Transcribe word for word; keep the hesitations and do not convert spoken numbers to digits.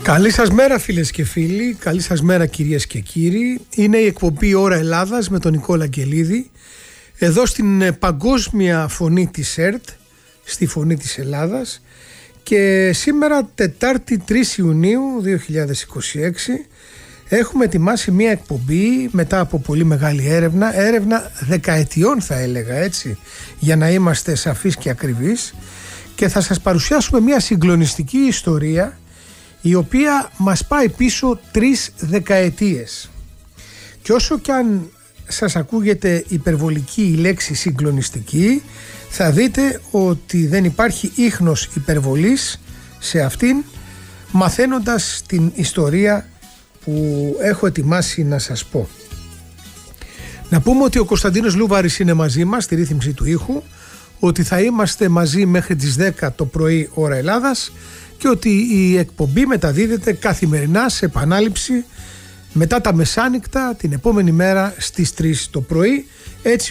Καλή σας μέρα φίλες και φίλοι, καλή σας μέρα κυρίες και κύριοι. Είναι η εκπομπή Ώρα Ελλάδας με τον Νικόλα Αγγελίδη, εδώ στην παγκόσμια φωνή της ΕΡΤ, στη Φωνή της Ελλάδας, και σήμερα Τετάρτη τρεις Ιουνίου δύο χιλιάδες είκοσι έξι έχουμε ετοιμάσει μια εκπομπή μετά από πολύ μεγάλη έρευνα, έρευνα δεκαετιών θα έλεγα, έτσι, για να είμαστε σαφείς και ακριβείς, και θα σας παρουσιάσουμε μια συγκλονιστική ιστορία η οποία μας πάει πίσω τρεις δεκαετίες. Και όσο κι αν σας ακούγεται υπερβολική η λέξη συγκλονιστική, θα δείτε ότι δεν υπάρχει ίχνος υπερβολής σε αυτήν, μαθαίνοντας την ιστορία που έχω ετοιμάσει να σας πω. Να πούμε ότι ο Κωνσταντίνος Λούβαρης είναι μαζί μας στη ρύθμιση του ήχου, ότι θα είμαστε μαζί μέχρι τις δέκα το πρωί ώρα Ελλάδας και ότι η εκπομπή μεταδίδεται καθημερινά σε επανάληψη μετά τα μεσάνυχτα την επόμενη μέρα στις τρεις το πρωί, έτσι